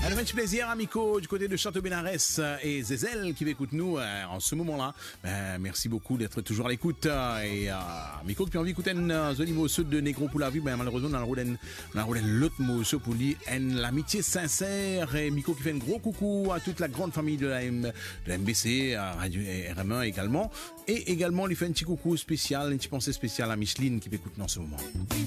Alors, un petit plaisir, Amico, du côté de Château-Bénarès et Zézel qui écoute nous en ce moment-là. Merci beaucoup d'être toujours à l'écoute. Et Amico qui a envie d'écouter un joli mot de Négro pour la vie, malheureusement, dans l'autre mot pour lui, l'amitié sincère. Et Mico qui fait un gros coucou à toute la grande famille de la MBC, à Radio RM1 également. Et également, lui fait un petit coucou spécial, une petite pensée spéciale à Micheline qui écoute nous en ce moment.